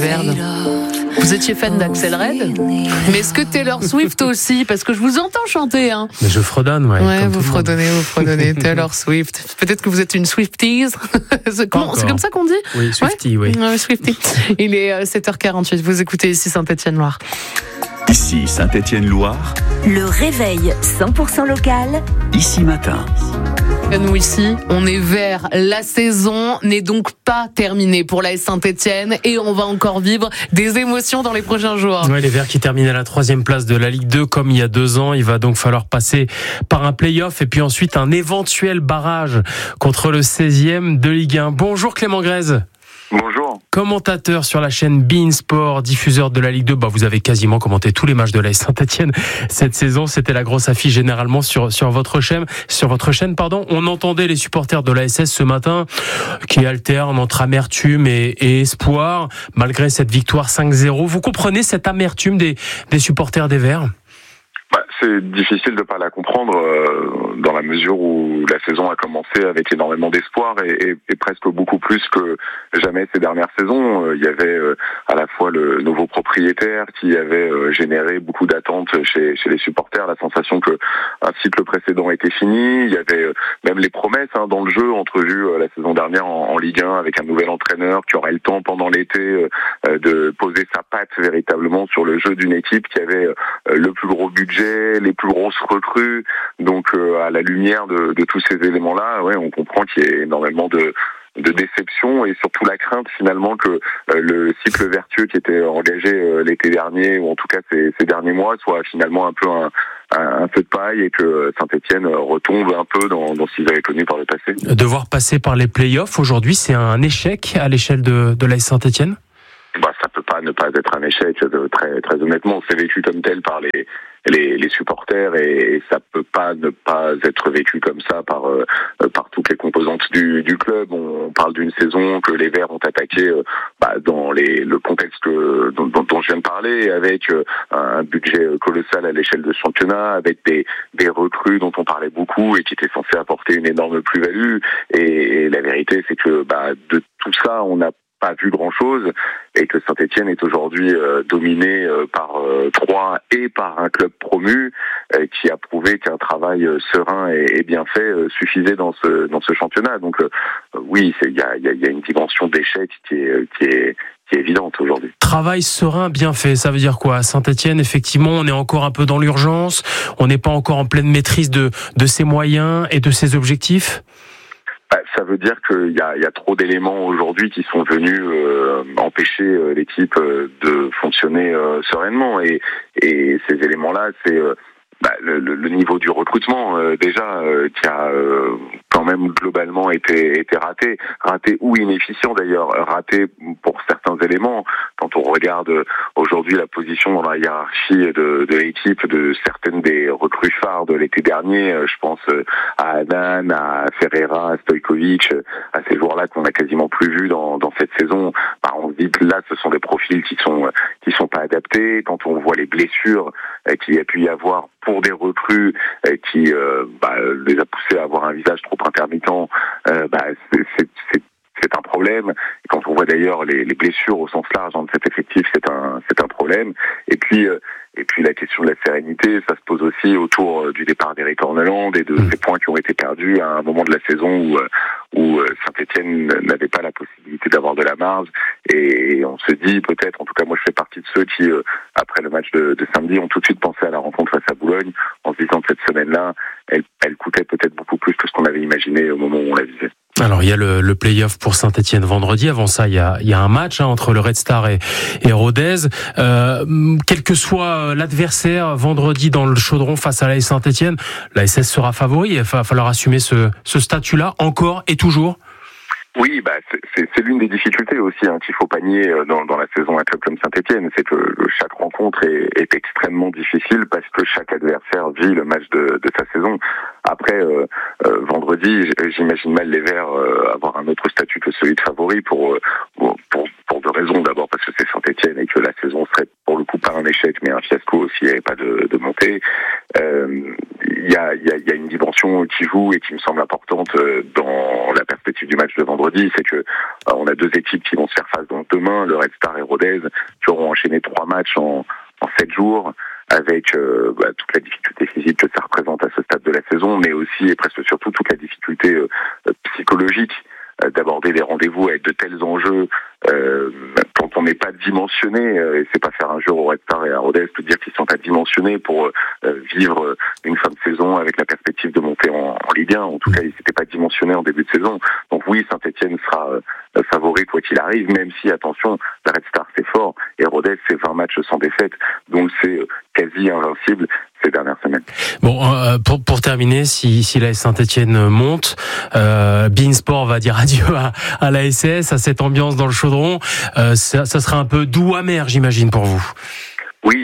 Verne. Vous étiez fan d'Axel Red, mais est-ce que Taylor Swift aussi? Parce que je vous entends chanter. Hein. Mais je fredonne, ouais. Ouais, vous fredonnez. Taylor Swift. Peut-être que vous êtes une Swifties. C'est comme ça qu'on dit? Oui, Swiftie, oui. Ouais, Swiftie. Il est 7h48. Vous écoutez ici Saint-Étienne-Loire. Ici Saint-Étienne-Loire. Le réveil 100% local. Ici Matin. Nous ici, on est vert. La saison n'est donc pas terminée pour l'AS Saint-Étienne et on va encore vivre des émotions dans les prochains jours. Ouais, les Verts qui terminent à la 3e place de la Ligue 2 comme il y a 2 ans. Il va donc falloir passer par un play-off et puis ensuite un éventuel barrage contre le 16e de Ligue 1. Bonjour Clément Grèze. Bonjour. Commentateur sur la chaîne beIN Sport, diffuseur de la Ligue 2, vous avez quasiment commenté tous les matchs de l'AS Saint-Étienne cette saison. C'était la grosse affiche généralement sur votre chaîne. On entendait les supporters de l'ASS ce matin qui alternent entre amertume et espoir malgré cette victoire 5-0. Vous comprenez cette amertume des supporters des Verts ? C'est difficile de pas la comprendre dans la mesure où la saison a commencé avec énormément d'espoir et presque beaucoup plus que jamais ces dernières saisons. Il y avait à la fois le nouveau propriétaire qui avait généré beaucoup d'attentes chez les supporters, la sensation que un cycle précédent était fini. Il y avait même les promesses dans le jeu entrevues la saison dernière en Ligue 1 avec un nouvel entraîneur qui aurait le temps pendant l'été de poser sa patte véritablement sur le jeu d'une équipe qui avait le plus gros budget, les plus grosses recrues. Donc à la lumière de tous ces éléments-là, on comprend qu'il y ait énormément de déception et surtout la crainte finalement que le cycle vertueux qui était engagé l'été dernier ou en tout cas ces derniers mois soit finalement un peu un feu de paille et que Saint-Étienne retombe un peu dans ce qu'ils avaient connu par le passé. Devoir passer par les play-offs aujourd'hui, c'est un échec à l'échelle de l'AS Saint-Étienne ? Ça peut pas ne pas être un échec, très, très honnêtement. C'est vécu comme tel par les supporters et ça peut pas ne pas être vécu comme ça par toutes les composantes du club. On parle d'une saison que les Verts ont attaquée dans le contexte dont je viens de parler, avec un budget colossal à l'échelle de championnat, avec des recrues dont on parlait beaucoup et qui étaient censées apporter une énorme plus-value. Et la vérité, c'est que de tout ça, on n'a pas vu grand-chose et que Saint-Étienne est aujourd'hui dominé par 3 et par un club promu qui a prouvé qu'un travail serein et bien fait suffisait dans ce championnat. Donc oui, il y a une dimension d'échec qui est évidente aujourd'hui. Travail serein, bien fait, ça veut dire quoi? À Saint-Étienne, effectivement, on est encore un peu dans l'urgence, on n'est pas encore en pleine maîtrise de ses moyens et de ses objectifs? Ça veut dire qu'il y a trop d'éléments aujourd'hui qui sont venus empêcher l'équipe de fonctionner sereinement et ces éléments-là, c'est le niveau du recrutement déjà qui a quand même globalement été raté ou inefficient d'ailleurs, raté pour certains éléments. Quand on regarde aujourd'hui la position dans la hiérarchie de l'équipe de certaines des recrues phares de l'été dernier, je pense à Anan, à Ferreira, à Stojkovic, à ces joueurs-là qu'on a quasiment plus vus dans cette saison. On se dit que là, ce sont des profils qui sont pas adaptés. Quand on voit les blessures qu'il y a pu y avoir pour des recrues qui les a poussés à avoir un visage trop intermittent, c'est un problème. Et quand on voit d'ailleurs les blessures au sens large de cet effectif, c'est un problème. Et puis la question de la sérénité, ça se pose aussi autour du départ d'Eric Orneland et de ces points qui ont été perdus à un moment de la saison où Saint-Étienne n'avait pas la possibilité d'avoir de la marge. Et on se dit peut-être, en tout cas moi je fais partie de ceux qui, après le match de samedi, ont tout de suite pensé à la rencontre face à Boulogne, en se disant que cette semaine-là, elle coûtait peut-être beaucoup plus que ce qu'on avait imaginé au moment où on la visait. Alors il y a le play-off pour Saint-Étienne vendredi. Avant ça, il y a un match entre le Red Star et Rodez. Quel que soit l'adversaire vendredi dans le Chaudron face à l'AS Saint-Étienne, l'ASS sera favori. Il va falloir assumer ce statut-là encore et toujours. Oui, c'est l'une des difficultés aussi qu'il faut panier dans la saison un club comme Saint-Étienne, c'est que chaque rencontre est extrêmement difficile parce que chaque adversaire vit le match de sa saison. Après, vendredi, j'imagine mal les Verts avoir un autre statut que celui de favori pour deux raisons. D'abord parce que c'est Saint-Étienne et que la saison serait pour le coup pas un échec mais un fiasco s'il n'y avait pas de montée. Il y a une dimension qui joue et qui me semble importante dans la perspective du match de vendredi, c'est que on a deux équipes qui vont se faire face donc demain, le Red Star et Rodez. Rodez, qui auront enchaîné 3 matchs en 7 jours, avec toute la difficulté physique que ça représente à ce stade de la saison, mais aussi et presque surtout toute la difficulté psychologique d'aborder les rendez-vous avec de tels enjeux quand on n'est pas dimensionné, et c'est pas faire un jeu au Red Star et à Rodez, tout dire qu'ils sont pas dimensionnés pour vivre une fin de saison avec la perspective de monter en Ligue 1. En tout cas, ils n'étaient pas dimensionnés en début de saison. Donc oui, Saint-Etienne sera favori quoi qu'il arrive, même si, attention, la Red Star c'est fort et Rodez c'est 20 matchs sans défaite, donc c'est quasi invincible ces dernières semaines. Bon, pour terminer, si l'AS Saint-Etienne monte, beIN Sport va dire adieu à la SS, à cette ambiance dans le chaudron. Ça sera un peu doux amer, j'imagine, pour vous. Oui,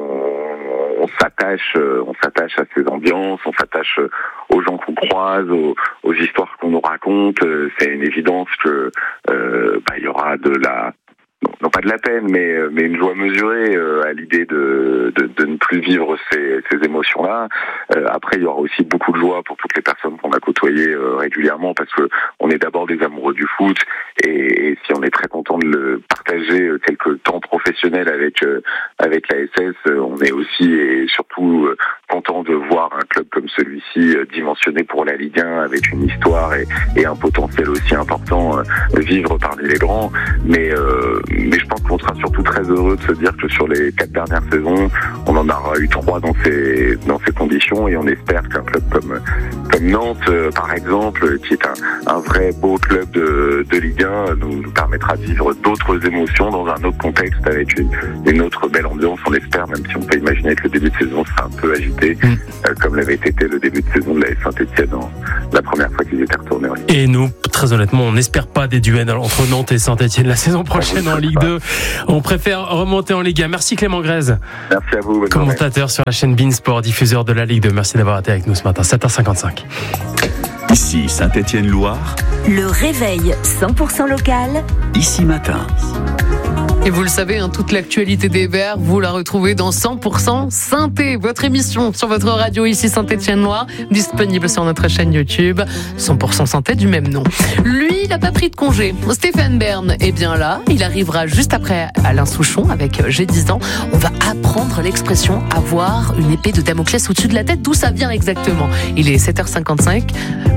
on s'attache à ces ambiances, on s'attache aux gens qu'on croise, aux histoires qu'on nous raconte. C'est une évidence que il y aura non pas de la peine, mais une joie mesurée à l'idée de ne plus vivre ces émotions-là. Après, il y aura aussi beaucoup de joie pour toutes les personnes qu'on a côtoyées régulièrement, parce que on est d'abord des amoureux du foot, et si on est très content de le partager quelques temps professionnels avec la SS, on est aussi et surtout content de voir un club comme celui-ci dimensionné pour la Ligue 1, avec une histoire et un potentiel aussi important, vivre parmi les grands. Mais je pense qu'on sera surtout très heureux de se dire que sur les 4 dernières saisons, on en aura eu 3 dans ces conditions, et on espère qu'un club comme Nantes, par exemple, qui est un vrai beau club de Ligue 1, nous permettra de vivre d'autres émotions dans un autre contexte, avec une autre belle ambiance, on espère, même si on peut imaginer que le début de saison sera un peu agité, comme l'avait été le début de saison de la Saint-Etienne la première fois qu'ils étaient retournés en Ligue 1. Et nous, très honnêtement, on n'espère pas des duels entre Nantes et Saint-Etienne la saison prochaine en Ligue 2. On préfère remonter en Ligue 1. Merci Clément Grèze. Merci à vous. Commentateur sur la chaîne beIN Sport, diffuseur de la Ligue 2. Merci d'avoir été avec nous ce matin, 7h55. Ici Saint-Etienne-Loire. Le réveil 100% local. Ici Matin. Et vous le savez, toute l'actualité des Verts, vous la retrouvez dans 100% Synthé, votre émission sur votre radio ici Saint-Etienne-Loire, disponible sur notre chaîne YouTube, 100% Synthé du même nom. Lui, il n'a pas pris de congé. Stéphane Bern est bien là, il arrivera juste après Alain Souchon avec J'ai 10 ans. On va apprendre l'expression avoir une épée de Damoclès au-dessus de la tête, d'où ça vient exactement. Il est 7h55.